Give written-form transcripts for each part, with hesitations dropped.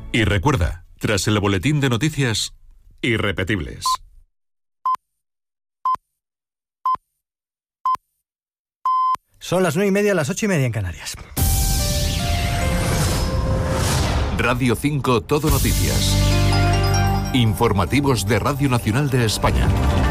Y recuerda, tras el boletín de noticias, irrepetibles. Son las 9:30, las 8:30 en Canarias. Radio 5 Todo Noticias. Informativos de Radio Nacional de España.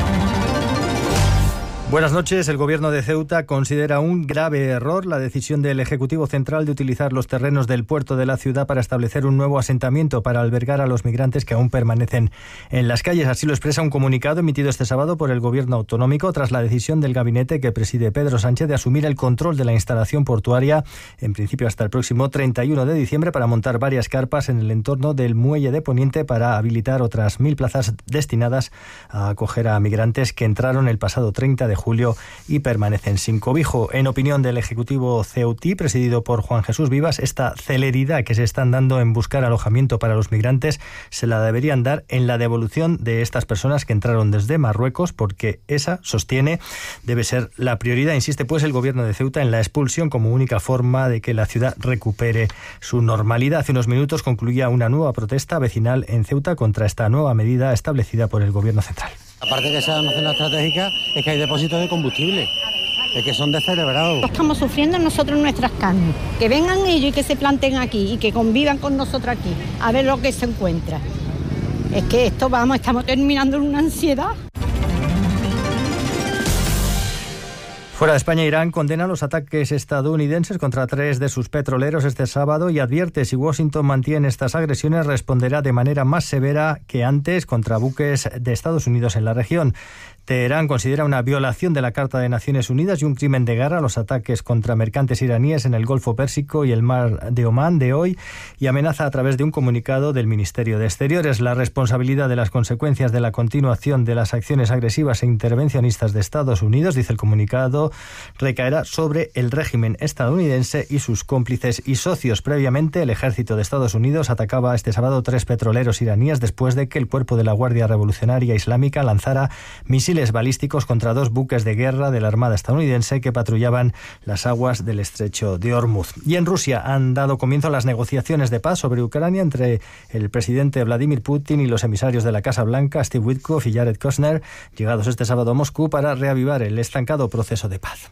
Buenas noches. El Gobierno de Ceuta considera un grave error la decisión del Ejecutivo Central de utilizar los terrenos del puerto de la ciudad para establecer un nuevo asentamiento para albergar a los migrantes que aún permanecen en las calles. Así lo expresa un comunicado emitido este sábado por el Gobierno autonómico tras la decisión del gabinete que preside Pedro Sánchez de asumir el control de la instalación portuaria, en principio hasta el próximo 31 de diciembre, para montar varias carpas en el entorno del muelle de Poniente para habilitar otras 1.000 plazas destinadas a acoger a migrantes que entraron el pasado 30 de julio y permanecen sin cobijo. En opinión del Ejecutivo ceutí, presidido por Juan Jesús Vivas, esta celeridad que se están dando en buscar alojamiento para los migrantes se la deberían dar en la devolución de estas personas que entraron desde Marruecos, porque esa, sostiene, debe ser la prioridad. Insiste pues el Gobierno de Ceuta en la expulsión como única forma de que la ciudad recupere su normalidad. Hace unos minutos concluía una nueva protesta vecinal en Ceuta contra esta nueva medida establecida por el Gobierno central. Aparte que sea una zona estratégica, es que hay depósitos de combustible, es que son descerebrados. Estamos sufriendo nosotros nuestras carnes. Que vengan ellos y que se planten aquí y que convivan con nosotros aquí, a ver lo que se encuentra. Es que esto, estamos terminando en una ansiedad. Fuera de España, Irán condena los ataques estadounidenses contra 3 de sus petroleros este sábado y advierte si Washington mantiene estas agresiones responderá de manera más severa que antes contra buques de Estados Unidos en la región. Teherán considera una violación de la Carta de Naciones Unidas y un crimen de guerra los ataques contra mercantes iraníes en el Golfo Pérsico y el Mar de Omán de hoy y amenaza a través de un comunicado del Ministerio de Exteriores. La responsabilidad de las consecuencias de la continuación de las acciones agresivas e intervencionistas de Estados Unidos, dice el comunicado, recaerá sobre el régimen estadounidense y sus cómplices y socios. Previamente, el ejército de Estados Unidos atacaba este sábado 3 petroleros iraníes después de que el cuerpo de la Guardia Revolucionaria Islámica lanzara misiles balísticos contra 2 buques de guerra de la Armada estadounidense que patrullaban las aguas del estrecho de Hormuz. Y en Rusia han dado comienzo las negociaciones de paz sobre Ucrania entre el presidente Vladimir Putin y los emisarios de la Casa Blanca, Steve Witkoff y Jared Kushner, llegados este sábado a Moscú para reavivar el estancado proceso de paz.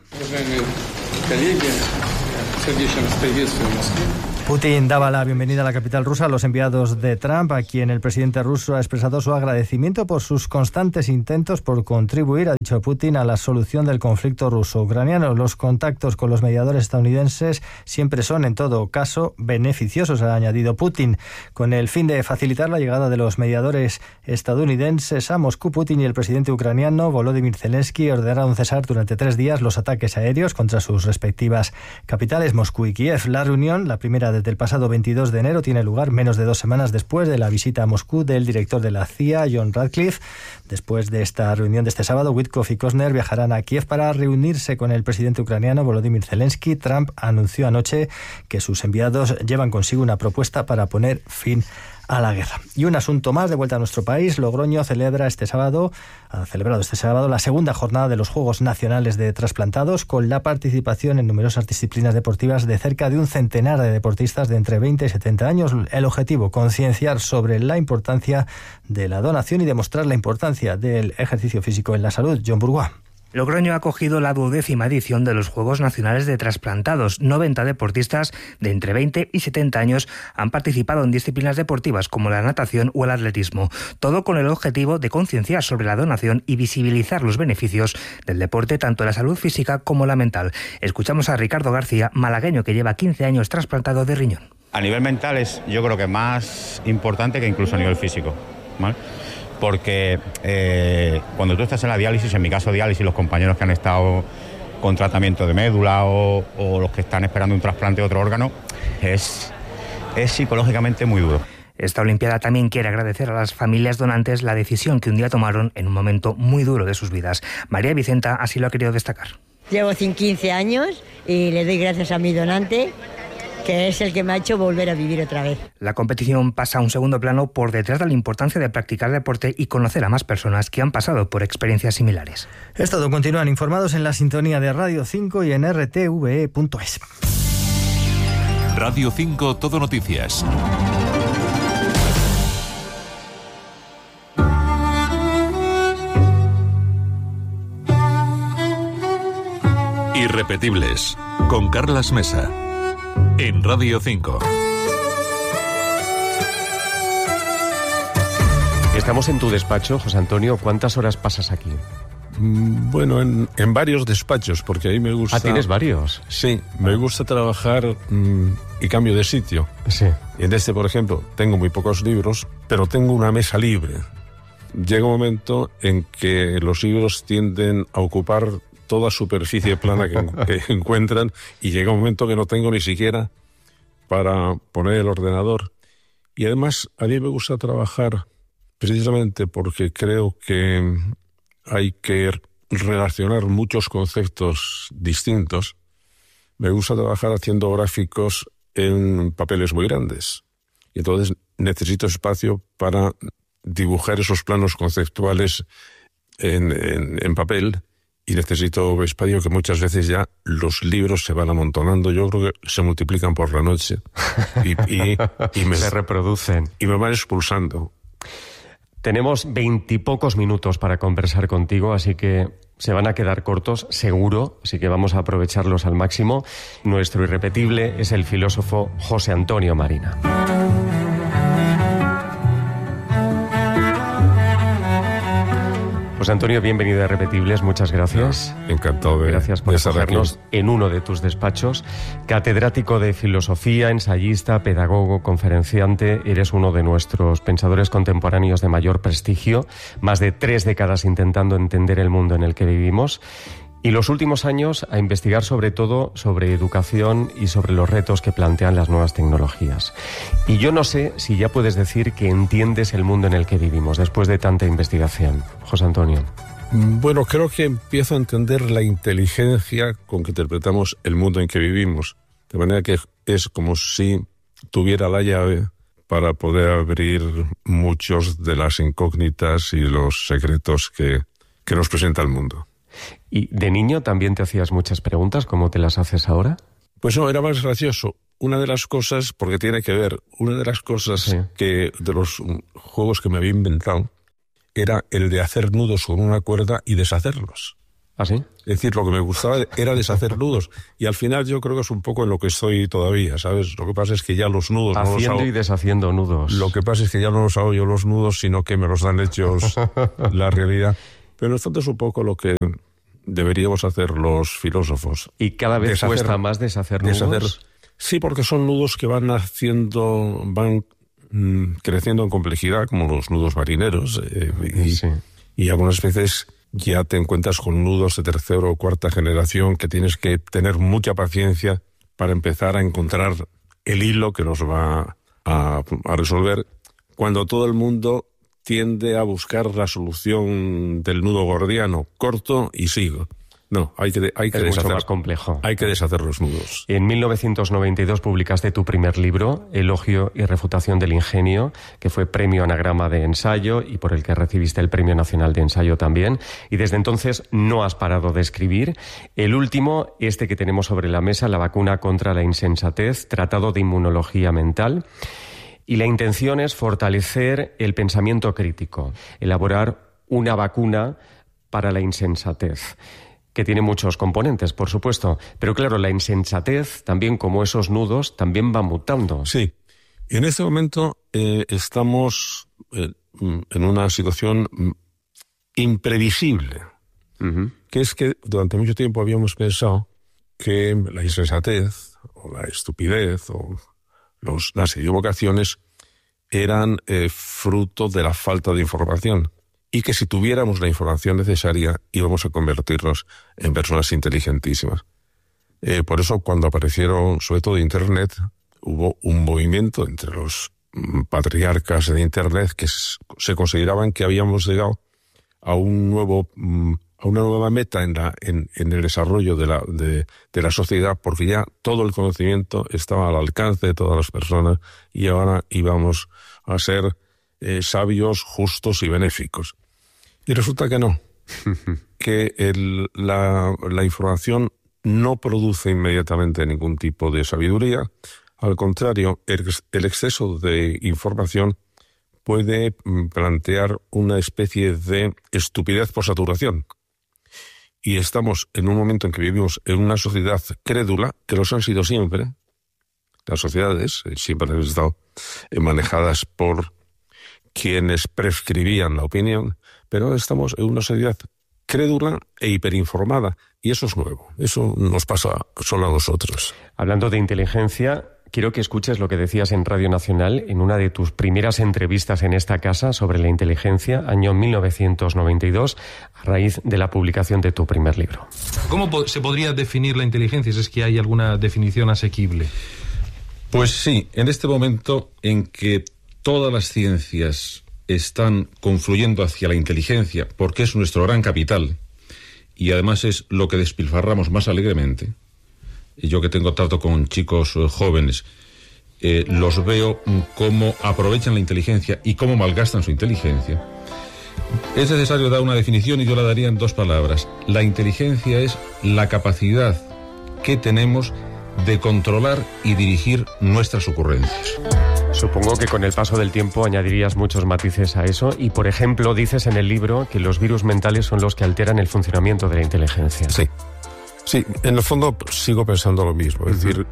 Putin daba la bienvenida a la capital rusa a los enviados de Trump, a quien el presidente ruso ha expresado su agradecimiento por sus constantes intentos por contribuir, ha dicho Putin, a la solución del conflicto ruso-ucraniano. Los contactos con los mediadores estadounidenses siempre son, en todo caso, beneficiosos, ha añadido Putin. Con el fin de facilitar la llegada de los mediadores estadounidenses a Moscú, Putin y el presidente ucraniano Volodymyr Zelensky ordenaron cesar durante 3 días los ataques aéreos contra sus respectivas capitales, Moscú y Kiev. La reunión, la primera desde el pasado 22 de enero, tiene lugar menos de 2 semanas después de la visita a Moscú del director de la CIA, John Ratcliffe. Después de esta reunión de este sábado, Witkoff y Kushner viajarán a Kiev para reunirse con el presidente ucraniano Volodymyr Zelensky. Trump anunció anoche que sus enviados llevan consigo una propuesta para poner fin a la guerra. Y un asunto más, de vuelta a nuestro país. Logroño ha celebrado este sábado la segunda jornada de los Juegos Nacionales de Trasplantados, con la participación en numerosas disciplinas deportivas de cerca de un centenar de deportistas de entre 20 y 70 años. El objetivo, concienciar sobre la importancia de la donación y demostrar la importancia del ejercicio físico en la salud. John Bourgois. Logroño ha acogido la 12ª edición de los Juegos Nacionales de Trasplantados. 90 deportistas de entre 20 y 70 años han participado en disciplinas deportivas como la natación o el atletismo. Todo con el objetivo de concienciar sobre la donación y visibilizar los beneficios del deporte, tanto la salud física como la mental. Escuchamos a Ricardo García, malagueño que lleva 15 años trasplantado de riñón. A nivel mental es, yo creo que más importante que incluso a nivel físico, ¿vale? Porque cuando tú estás en la diálisis, en mi caso diálisis, los compañeros que han estado con tratamiento de médula o los que están esperando un trasplante de otro órgano, es psicológicamente muy duro. Esta Olimpiada también quiere agradecer a las familias donantes la decisión que un día tomaron en un momento muy duro de sus vidas. María Vicenta así lo ha querido destacar. Llevo 15 años y le doy gracias a mi donante, que es el que me ha hecho volver a vivir otra vez. La competición pasa a un segundo plano por detrás de la importancia de practicar deporte y conocer a más personas que han pasado por experiencias similares. Es todo. Continúan informados en la sintonía de Radio 5 y en rtve.es. Radio 5 Todo Noticias. Irrepetibles, con Carlas Mesa, en Radio 5. Estamos en tu despacho, José Antonio. ¿Cuántas horas pasas aquí? Bueno, en varios despachos, porque ahí me gusta... Ah, ¿tienes varios? Sí, me gusta trabajar y cambio de sitio. Sí. Y en este, por ejemplo, tengo muy pocos libros, pero tengo una mesa libre. Llega un momento en que los libros tienden a ocupar toda superficie plana que encuentran, y llega un momento que no tengo ni siquiera para poner el ordenador. Y además, a mí me gusta trabajar precisamente porque creo que hay que relacionar muchos conceptos distintos. Me gusta trabajar haciendo gráficos en papeles muy grandes. Y entonces necesito espacio para dibujar esos planos conceptuales en papel, y necesito espacio que muchas veces ya los libros se van amontonando. Yo creo que se multiplican por la noche y me se reproducen. Y me van expulsando. Tenemos 20 y pocos minutos para conversar contigo, así que se van a quedar cortos, seguro, así que vamos a aprovecharlos al máximo. Nuestro irrepetible es el filósofo José Antonio Marina. José Antonio, bienvenido a Irrepetibles, muchas gracias. Encantado de Gracias por estar acogernos aquí en uno de tus despachos. Catedrático de filosofía, ensayista, pedagogo, conferenciante, eres uno de nuestros pensadores contemporáneos de mayor prestigio, más de 3 décadas intentando entender el mundo en el que vivimos, y los últimos años a investigar sobre todo sobre educación y sobre los retos que plantean las nuevas tecnologías. Y yo no sé si ya puedes decir que entiendes el mundo en el que vivimos después de tanta investigación, José Antonio. Bueno, creo que empiezo a entender la inteligencia con que interpretamos el mundo en que vivimos. De manera que es como si tuviera la llave para poder abrir muchos de las incógnitas y los secretos que nos presenta el mundo. ¿Y de niño también te hacías muchas preguntas como te las haces ahora? Pues no, era más gracioso. Una de las cosas, porque tiene que ver, una de las cosas Sí. de los juegos que me había inventado era el de hacer nudos con una cuerda y deshacerlos. ¿Ah, sí? Es decir, lo que me gustaba era deshacer nudos. Y al final yo creo que es un poco en lo que estoy todavía, ¿sabes? Lo que pasa es que ya los nudos no los Haciendo hago. y deshaciendo nudos. Lo que pasa es que ya no los hago yo los nudos, sino que me los dan hechos la realidad. Pero esto es un poco lo que deberíamos hacer los filósofos. ¿Y cada vez cuesta más deshacer nudos? Sí, porque son nudos que van creciendo en complejidad, como los nudos marineros. Sí. Y algunas veces ya te encuentras con nudos de 3ª o 4ª generación que tienes que tener mucha paciencia para empezar a encontrar el hilo que nos va a resolver, cuando todo el mundo tiende a buscar la solución del nudo gordiano, corto y sigo. No, hay que es mucho más complejo. Hay que deshacer los nudos. En 1992 publicaste tu primer libro, Elogio y refutación del ingenio, que fue premio Anagrama de ensayo y por el que recibiste el Premio Nacional de Ensayo también. Y desde entonces no has parado de escribir. El último, este que tenemos sobre la mesa, La vacuna contra la insensatez, Tratado de Inmunología Mental. Y la intención es fortalecer el pensamiento crítico, elaborar una vacuna para la insensatez, que tiene muchos componentes, por supuesto. Pero claro, la insensatez, también como esos nudos, también va mutando. Sí. Y en este momento estamos en una situación imprevisible, que es que durante mucho tiempo habíamos pensado que la insensatez, o la estupidez, o las equivocaciones eran fruto de la falta de información, y que si tuviéramos la información necesaria íbamos a convertirnos en personas inteligentísimas. Por eso cuando aparecieron, sobre todo Internet, hubo un movimiento entre los patriarcas de Internet que se consideraban que habíamos llegado a una nueva meta en el desarrollo de la sociedad, porque ya todo el conocimiento estaba al alcance de todas las personas y ahora íbamos a ser sabios, justos y benéficos. Y resulta que no, que la información no produce inmediatamente ningún tipo de sabiduría. Al contrario, el exceso de información puede plantear una especie de estupidez por saturación. y estamos en un momento en que vivimos en una sociedad crédula, que los han sido siempre. Las sociedades siempre han estado manejadas por quienes prescribían la opinión, pero ahora estamos en una sociedad crédula e hiperinformada, y eso es nuevo. Eso nos pasa solo a nosotros. Hablando de inteligencia, quiero que escuches lo que decías en Radio Nacional en una de tus primeras entrevistas en esta casa sobre la inteligencia, año 1992, a raíz de la publicación de tu primer libro. ¿Cómo se podría definir la inteligencia, si es que hay alguna definición asequible? Pues sí, en este momento en que todas las ciencias están confluyendo hacia la inteligencia, porque es nuestro gran capital, y además es lo que despilfarramos más alegremente. Yo que tengo trato con chicos jóvenes, los veo cómo aprovechan la inteligencia y cómo malgastan su inteligencia. Es necesario dar una definición y yo la daría en 2 palabras. La inteligencia es la capacidad que tenemos de controlar y dirigir nuestras ocurrencias. Supongo que con el paso del tiempo añadirías muchos matices a eso y, por ejemplo, dices en el libro que los virus mentales son los que alteran el funcionamiento de la inteligencia. Sí, en el fondo sigo pensando lo mismo. Es decir,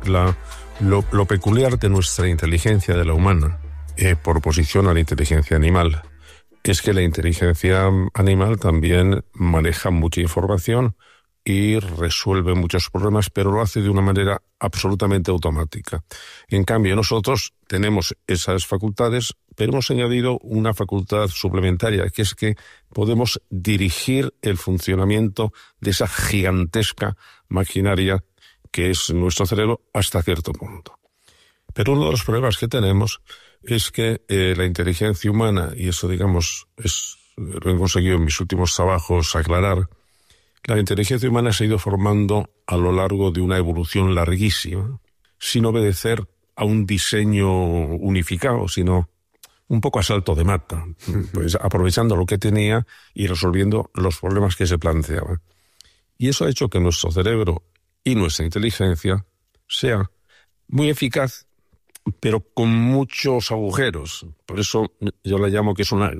lo peculiar de nuestra inteligencia, de la humana, por oposición a la inteligencia animal, es que la inteligencia animal también maneja mucha información y resuelve muchos problemas, pero lo hace de una manera absolutamente automática. En cambio, nosotros tenemos esas facultades, pero hemos añadido una facultad suplementaria, que es que podemos dirigir el funcionamiento de esa gigantesca maquinaria que es nuestro cerebro hasta cierto punto. Pero uno de los problemas que tenemos es que la inteligencia humana, y eso, digamos, lo he conseguido en mis últimos trabajos aclarar, la inteligencia humana se ha ido formando a lo largo de una evolución larguísima, sin obedecer a un diseño unificado, sino un poco a salto de mata, pues aprovechando lo que tenía y resolviendo los problemas que se planteaban. Y eso ha hecho que nuestro cerebro y nuestra inteligencia sea muy eficaz, pero con muchos agujeros. Por eso yo la llamo que es una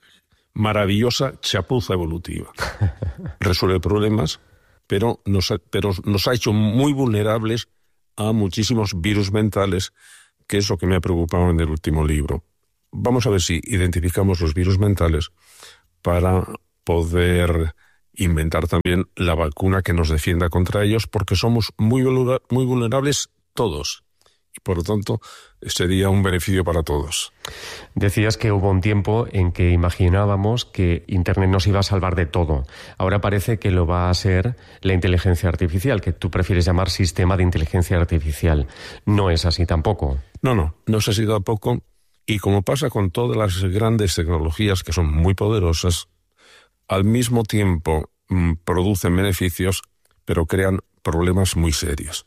maravillosa chapuza evolutiva. Resuelve problemas, pero nos ha hecho muy vulnerables a muchísimos virus mentales, que es lo que me ha preocupado en el último libro. Vamos a ver si identificamos los virus mentales para poder inventar también la vacuna que nos defienda contra ellos, porque somos muy vulnerables todos. Y por lo tanto, sería un beneficio para todos. Decías que hubo un tiempo en que imaginábamos que Internet nos iba a salvar de todo. Ahora parece que lo va a ser la inteligencia artificial, que tú prefieres llamar sistema de inteligencia artificial. No es así tampoco. No es así tampoco. Y como pasa con todas las grandes tecnologías que son muy poderosas, al mismo tiempo producen beneficios, pero crean problemas muy serios.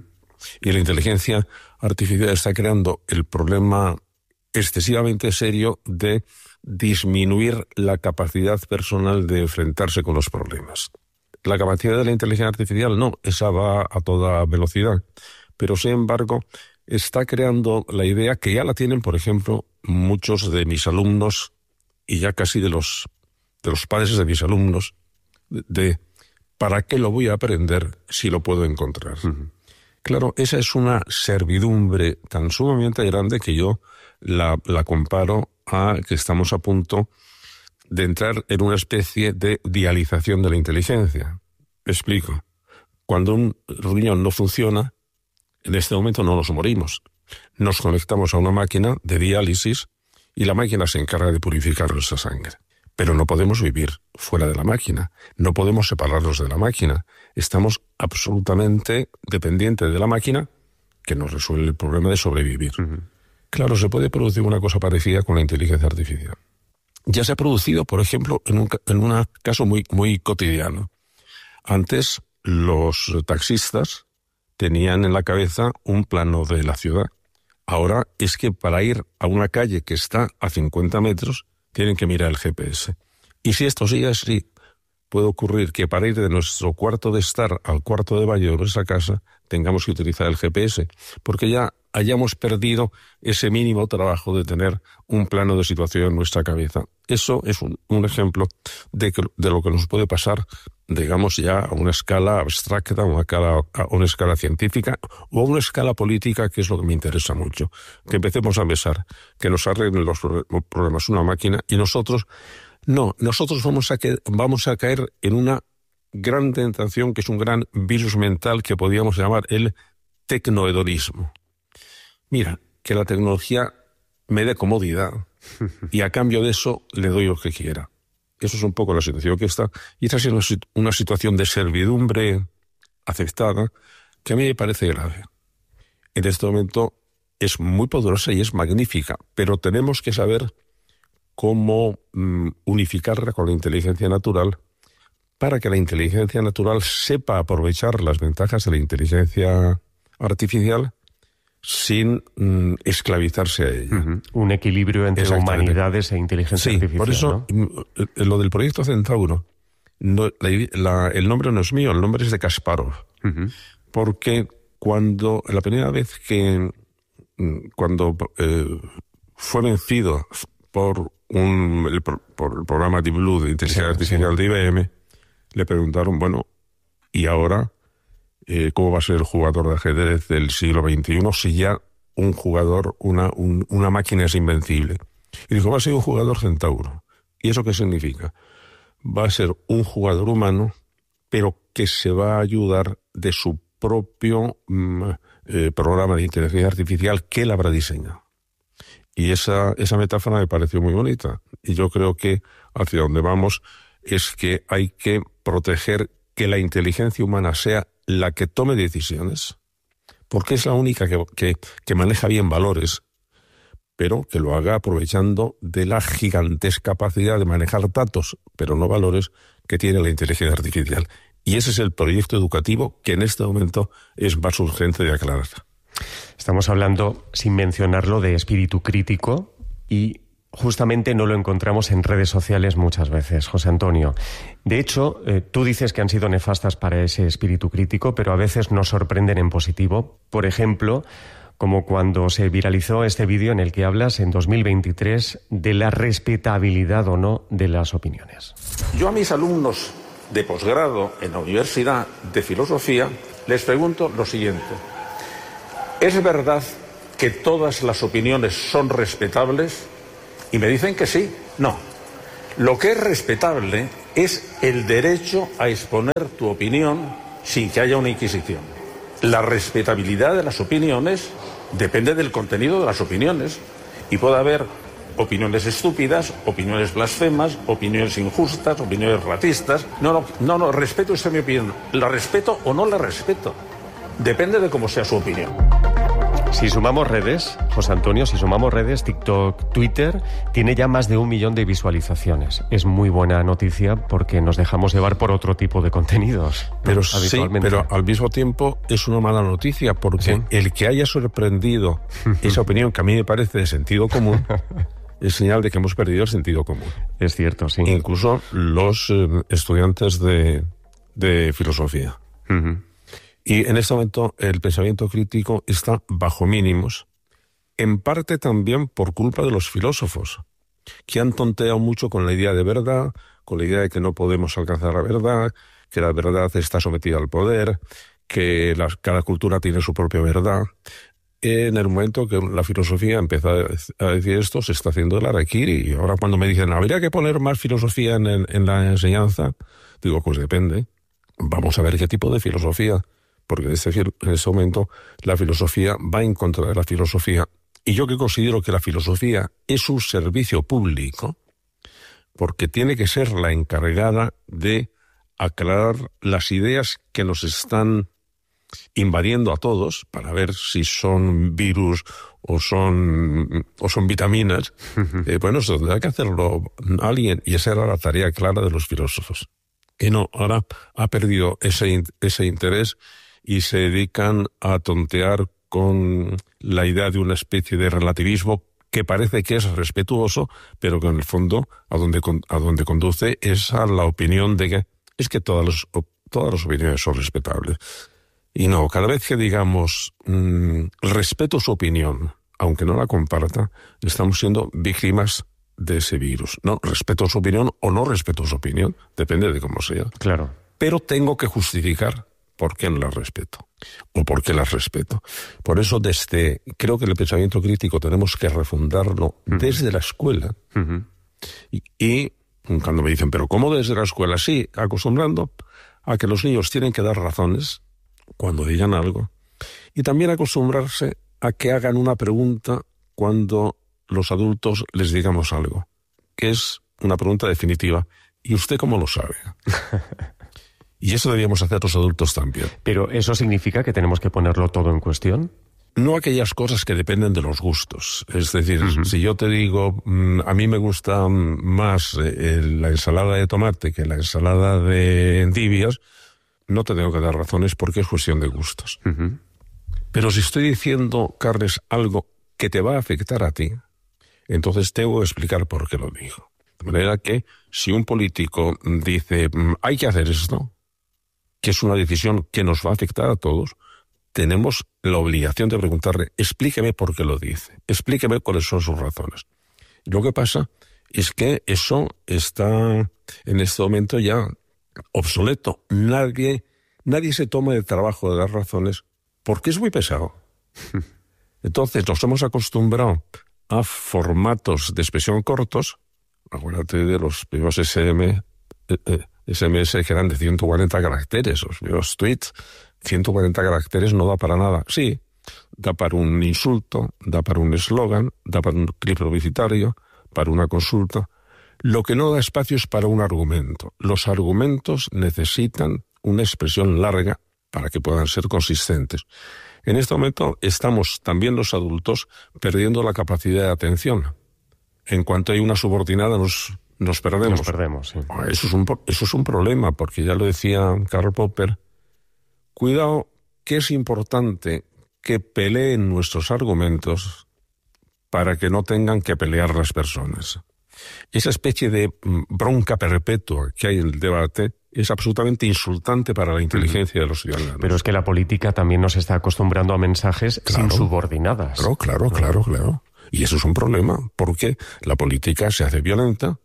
Y la inteligencia artificial está creando el problema excesivamente serio de disminuir la capacidad personal de enfrentarse con los problemas. La capacidad de la inteligencia artificial no, esa va a toda velocidad, pero sin embargo está creando la idea que ya la tienen, por ejemplo, muchos de mis alumnos y ya casi de los padres de mis alumnos, de ¿para qué lo voy a aprender si lo puedo encontrar? Claro, esa es una servidumbre tan sumamente grande que yo la comparo a que estamos a punto de entrar en una especie de dialización de la inteligencia. Explico. Cuando un riñón no funciona, en este momento no nos morimos. Nos conectamos a una máquina de diálisis y la máquina se encarga de purificar nuestra sangre. Pero no podemos vivir fuera de la máquina, no podemos separarnos de la máquina. Estamos absolutamente dependientes de la máquina que nos resuelve el problema de sobrevivir. Claro, se puede producir una cosa parecida con la inteligencia artificial. Ya se ha producido, por ejemplo, en un caso muy, muy cotidiano. Antes, los taxistas tenían en la cabeza un plano de la ciudad. Ahora es que para ir a una calle que está a 50 metros, tienen que mirar el GPS. Y si esto sigue así, puede ocurrir que para ir de nuestro cuarto de estar al cuarto de baño de nuestra casa tengamos que utilizar el GPS, porque ya hayamos perdido ese mínimo trabajo de tener un plano de situación en nuestra cabeza. Eso es un ejemplo de lo que nos puede pasar, digamos, ya a una escala abstracta, a una escala científica o a una escala política, que es lo que me interesa mucho. Que empecemos a pensar, que nos arreglen los problemas una máquina y nosotros vamos a caer en una gran tentación, que es un gran virus mental que podríamos llamar el tecnohedonismo. Mira, que la tecnología me dé comodidad y a cambio de eso le doy lo que quiera. Eso es un poco la situación que está. Y esta es una situación de servidumbre aceptada que a mí me parece grave. En este momento es muy poderosa y es magnífica, pero tenemos que saber cómo unificarla con la inteligencia natural para que la inteligencia natural sepa aprovechar las ventajas de la inteligencia artificial sin esclavizarse a ella. Un equilibrio entre humanidades e inteligencia artificial. Por eso, ¿no? Lo del proyecto Centauro, el nombre no es mío, el nombre es de Kasparov. Porque la primera vez cuando fue vencido por el programa Deep Blue de inteligencia artificial de IBM, le preguntaron, bueno, ¿y ahora cómo va a ser el jugador de ajedrez del siglo XXI si ya un jugador, una máquina es invencible? Y dijo, va a ser un jugador centauro. ¿Y eso qué significa? Va a ser un jugador humano, pero que se va a ayudar de su propio programa de inteligencia artificial que él habrá diseñado. Y esa metáfora me pareció muy bonita. Y yo creo que hacia donde vamos es que hay que proteger que la inteligencia humana sea la que tome decisiones, porque es la única que maneja bien valores, pero que lo haga aprovechando de la gigantesca capacidad de manejar datos, pero no valores, que tiene la inteligencia artificial. Y ese es el proyecto educativo que en este momento es más urgente de aclarar. Estamos hablando, sin mencionarlo, de espíritu crítico y justamente no lo encontramos en redes sociales muchas veces, José Antonio. De hecho, tú dices que han sido nefastas para ese espíritu crítico, pero a veces nos sorprenden en positivo. Por ejemplo, como cuando se viralizó este vídeo en el que hablas en 2023 de la respetabilidad o no de las opiniones. Yo a mis alumnos de posgrado en la Universidad de Filosofía les pregunto lo siguiente. ¿Es verdad que todas las opiniones son respetables? Y me dicen que sí. No. Lo que es respetable es el derecho a exponer tu opinión sin que haya una inquisición. La respetabilidad de las opiniones depende del contenido de las opiniones. Y puede haber opiniones estúpidas, opiniones blasfemas, opiniones injustas, opiniones racistas. No, respeto esa mi opinión. ¿La respeto o no la respeto? Depende de cómo sea su opinión. Si sumamos redes, José Antonio, TikTok, Twitter, tiene ya más de 1 millón de visualizaciones. Es muy buena noticia porque nos dejamos llevar por otro tipo de contenidos. Pero sí, pero al mismo tiempo es una mala noticia porque el que haya sorprendido esa opinión, que a mí me parece de sentido común, es señal de que hemos perdido el sentido común. Es cierto, sí. Incluso los estudiantes de filosofía. Y en este momento el pensamiento crítico está bajo mínimos, en parte también por culpa de los filósofos, que han tonteado mucho con la idea de verdad, con la idea de que no podemos alcanzar la verdad, que la verdad está sometida al poder, que cada cultura tiene su propia verdad. En el momento que la filosofía empieza a decir esto, se está haciendo el harakiri. Y ahora cuando me dicen, ¿habría que poner más filosofía en la enseñanza? Digo, pues depende. Vamos a ver qué tipo de filosofía. Porque en ese momento la filosofía va en contra de la filosofía. Y yo que considero que la filosofía es un servicio público, porque tiene que ser la encargada de aclarar las ideas que nos están invadiendo a todos, para ver si son virus o son vitaminas. Bueno, eso tendrá que hacerlo alguien, y esa era la tarea clara de los filósofos. Que no, ahora ha perdido ese interés y se dedican a tontear con la idea de una especie de relativismo que parece que es respetuoso, pero que en el fondo a donde conduce es a la opinión de es que todas las opiniones son respetables. Y no, cada vez que digamos respeto su opinión, aunque no la comparta, estamos siendo víctimas de ese virus. No, respeto su opinión o no respeto su opinión, depende de cómo sea. Claro. Pero tengo que justificar por qué no las respeto o por qué las respeto. Por eso creo que el pensamiento crítico tenemos que refundarlo desde la escuela. Y cuando me dicen, ¿pero cómo desde la escuela? Sí, acostumbrando a que los niños tienen que dar razones cuando digan algo, y también acostumbrarse a que hagan una pregunta cuando los adultos les digamos algo, que es una pregunta definitiva. ¿Y usted cómo lo sabe? Y eso deberíamos hacer los adultos también. ¿Pero eso significa que tenemos que ponerlo todo en cuestión? No aquellas cosas que dependen de los gustos. Es decir, si yo te digo, a mí me gusta más la ensalada de tomate que la ensalada de endivias, no te tengo que dar razones porque es cuestión de gustos. Pero si estoy diciendo, Carles, algo que te va a afectar a ti, entonces tengo que explicar por qué lo digo. De manera que si un político dice, hay que hacer esto, que es una decisión que nos va a afectar a todos, tenemos la obligación de preguntarle, explíqueme por qué lo dice, explíqueme cuáles son sus razones. Lo que pasa es que eso está en este momento ya obsoleto. Nadie se toma el trabajo de dar razones porque es muy pesado. Entonces nos hemos acostumbrado a formatos de expresión cortos. Acuérdate de los primeros SMS que eran de 140 caracteres, los primeros tweets. 140 caracteres no da para nada. Sí, da para un insulto, da para un eslogan, da para un clip publicitario, para una consulta. Lo que no da espacio es para un argumento. Los argumentos necesitan una expresión larga para que puedan ser consistentes. En este momento estamos también los adultos perdiendo la capacidad de atención. En cuanto hay una subordinada nos perdemos. Nos perdemos, sí. Eso es un problema, porque ya lo decía Karl Popper. Cuidado, que es importante que peleen nuestros argumentos para que no tengan que pelear las personas. Esa especie de bronca perpetua que hay en el debate es absolutamente insultante para la inteligencia de los ciudadanos. Pero es que la política también nos está acostumbrando a mensajes sin subordinadas. Claro. Y eso es un problema, porque la política se hace violenta,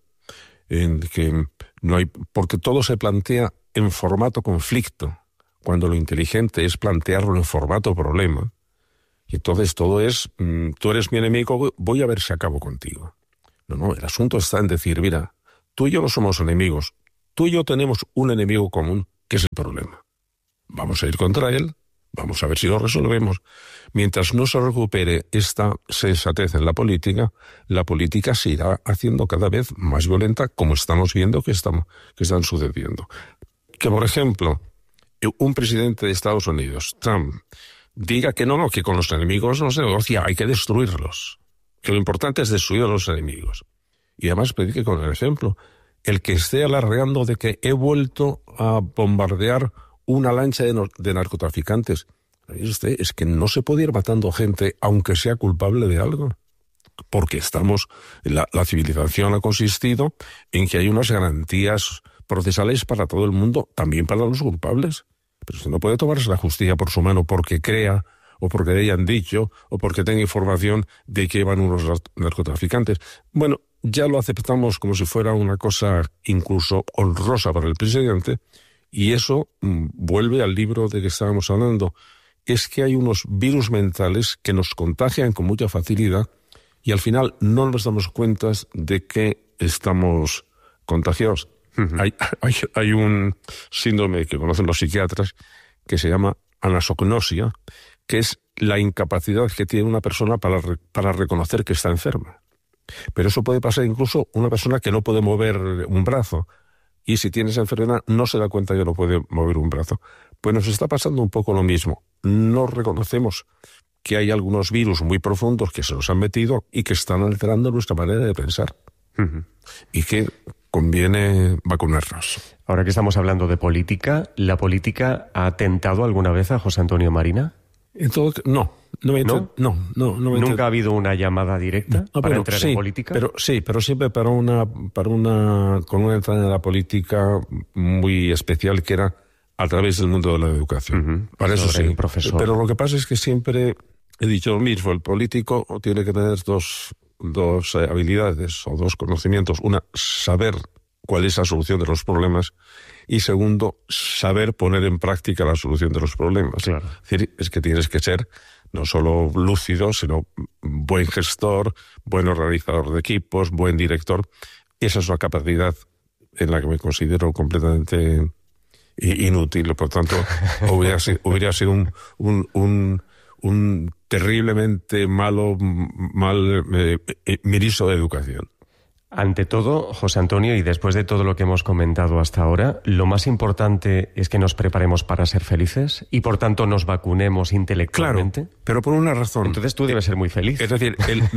porque todo se plantea en formato conflicto, cuando lo inteligente es plantearlo en formato problema. Y entonces todo es, tú eres mi enemigo, voy a ver si acabo contigo. No, el asunto está en decir, mira, tú y yo no somos enemigos, tú y yo tenemos un enemigo común, que es el problema. Vamos a ir contra él, vamos a ver si lo resolvemos. Mientras no se recupere esta sensatez en la política se irá haciendo cada vez más violenta, como estamos viendo que están sucediendo. Que, por ejemplo, un presidente de Estados Unidos, Trump, diga que no, que con los enemigos no se negocia, hay que destruirlos. Que lo importante es destruir a los enemigos. Y además predique con el ejemplo. El que esté alardeando de que he vuelto a bombardear una lancha de narcotraficantes. Es que no se puede ir matando gente aunque sea culpable de algo. Porque la civilización ha consistido en que hay unas garantías procesales para todo el mundo, también para los culpables. Pero usted no puede tomarse la justicia por su mano porque crea, o porque le hayan dicho, o porque tenga información de que llevan unos narcotraficantes. Bueno, ya lo aceptamos como si fuera una cosa incluso honrosa para el presidente, y eso vuelve al libro de que estábamos hablando. Es que hay unos virus mentales que nos contagian con mucha facilidad y al final no nos damos cuenta de que estamos contagiados. Hay un síndrome que conocen los psiquiatras que se llama anasognosia, que es la incapacidad que tiene una persona para reconocer que está enferma. Pero eso puede pasar incluso una persona que no puede mover un brazo, y si tiene esa enfermedad no se da cuenta que no puede mover un brazo. Pues nos está pasando un poco lo mismo. No reconocemos que hay algunos virus muy profundos que se nos han metido y que están alterando nuestra manera de pensar. Y que conviene vacunarnos. Ahora que estamos hablando de política, ¿la política ha tentado alguna vez a José Antonio Marina? No. ¿Nunca ha habido una llamada directa para entrar en política? Pero siempre con una entrada en la política muy especial, que era a través del mundo de la educación. Para eso sí. Profesor. Pero lo que pasa es que siempre he dicho lo mismo: el político tiene que tener dos habilidades o dos conocimientos. Una, saber cuál es la solución de los problemas, y segundo, saber poner en práctica la solución de los problemas. Claro. Es decir, es que tienes que ser no solo lúcido, sino buen gestor, buen organizador de equipos, buen director. Esa es una capacidad en la que me considero completamente inútil. Por tanto, hubiera sido un terriblemente mal ministro de Educación. Ante todo, José Antonio, y después de todo lo que hemos comentado hasta ahora, lo más importante es que nos preparemos para ser felices y, por tanto, nos vacunemos intelectualmente. Claro, pero por una razón. Entonces tú debes ser muy feliz. Es decir,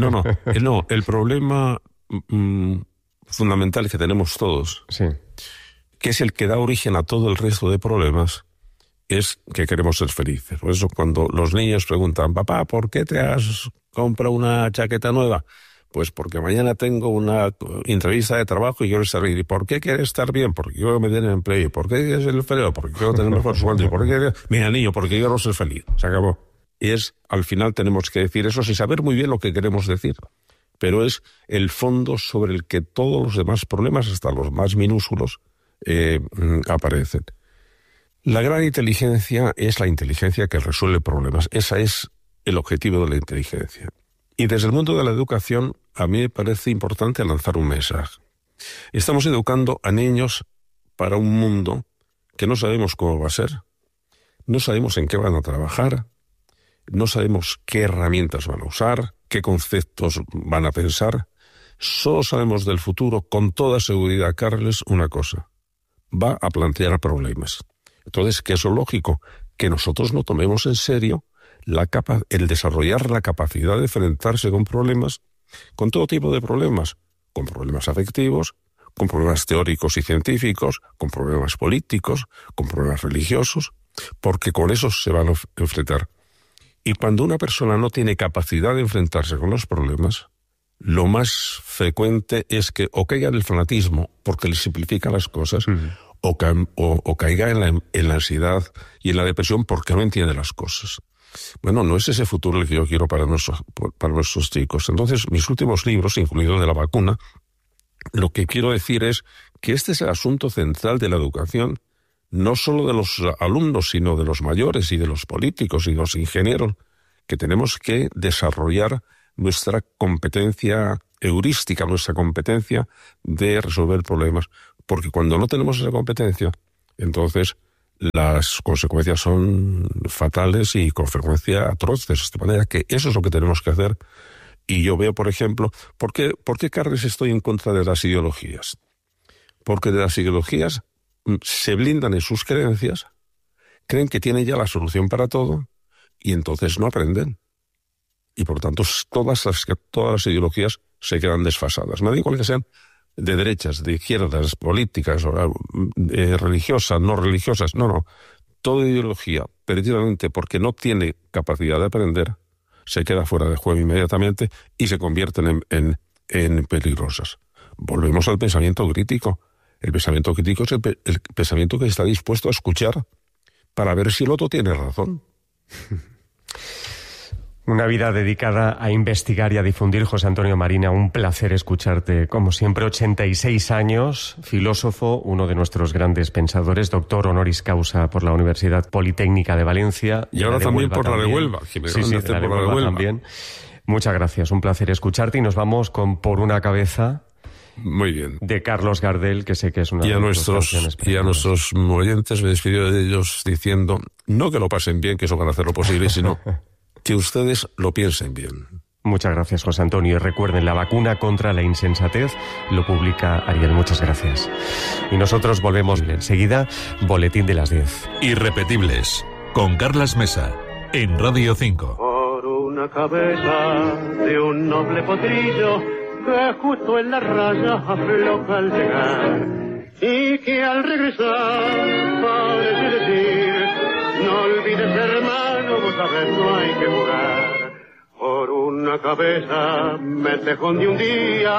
el problema fundamental que tenemos todos, sí, que es el que da origen a todo el resto de problemas, es que queremos ser felices. Por eso, cuando los niños preguntan: papá, ¿por qué te has comprado una chaqueta nueva? Pues porque mañana tengo una entrevista de trabajo y quiero estar bien. ¿Y por qué quieres estar bien? Porque quiero meter en empleo. ¿Por qué quieres ser el feliz? Porque quiero tener mejor sueldo. ¿Y por qué quieres? Mira, niño, porque quiero ser feliz. Se acabó. Y al final tenemos que decir eso sin saber muy bien lo que queremos decir. Pero es el fondo sobre el que todos los demás problemas, hasta los más minúsculos, aparecen. La gran inteligencia es la inteligencia que resuelve problemas. Ese es el objetivo de la inteligencia. Y desde el mundo de la educación, a mí me parece importante lanzar un mensaje. Estamos educando a niños para un mundo que no sabemos cómo va a ser, no sabemos en qué van a trabajar, no sabemos qué herramientas van a usar, qué conceptos van a pensar. Solo sabemos del futuro con toda seguridad, Carles, una cosa: va a plantear problemas. Entonces, ¿qué es lo lógico? Que nosotros no tomemos en serio el desarrollar la capacidad de enfrentarse con problemas, con todo tipo de problemas, con problemas afectivos, con problemas teóricos y científicos, con problemas políticos, con problemas religiosos, porque con esos se van a enfrentar. Y cuando una persona no tiene capacidad de enfrentarse con los problemas, lo más frecuente es que o caiga en el fanatismo porque le simplifica las cosas, o caiga en la ansiedad y en la depresión porque no entiende las cosas. Bueno, no es ese futuro el que yo quiero para nuestros chicos. Entonces, mis últimos libros, incluido el de la vacuna, lo que quiero decir es que este es el asunto central de la educación, no solo de los alumnos, sino de los mayores y de los políticos y de los ingenieros, que tenemos que desarrollar nuestra competencia heurística, nuestra competencia de resolver problemas. Porque cuando no tenemos esa competencia, entonces las consecuencias son fatales y con frecuencia atroces. De manera que eso es lo que tenemos que hacer. Y yo veo, por ejemplo, ¿por qué, Carles, estoy en contra de las ideologías? Porque de las ideologías se blindan en sus creencias, creen que tienen ya la solución para todo y entonces no aprenden. Y por tanto todas las ideologías se quedan desfasadas. Me da igual que sean de derechas, de izquierdas, políticas, religiosas, no religiosas. No. Toda ideología, precisamente porque no tiene capacidad de aprender, se queda fuera de juego inmediatamente y se convierten en peligrosas. Volvemos al pensamiento crítico. El pensamiento crítico es el pensamiento que está dispuesto a escuchar para ver si el otro tiene razón. Una vida dedicada a investigar y a difundir. José Antonio Marina, un placer escucharte. Como siempre, 86 años, filósofo, uno de nuestros grandes pensadores, doctor honoris causa por la Universidad Politécnica de Valencia. Y ahora también por la de Huelva. Sí, por la de Huelva también. Muchas gracias, un placer escucharte y nos vamos con Por una cabeza. Muy bien. De Carlos Gardel, que sé que es una de nuestras canciones. Y a nuestros oyentes me despido de ellos diciendo, no que lo pasen bien, que eso van a hacer lo posible, sino que ustedes lo piensen bien. Muchas gracias, José Antonio. Y recuerden, La vacuna contra la insensatez lo publica Ariel. Muchas gracias. Y nosotros volvemos enseguida. Boletín de las 10. Irrepetibles, con Carlas Mesa, en Radio 5. Por una cabeza de un noble potrillo que justo en la raya afloja al llegar y que al regresar parece decir: no olvides, hermano, vos sabés cabeza, me tejón de un día.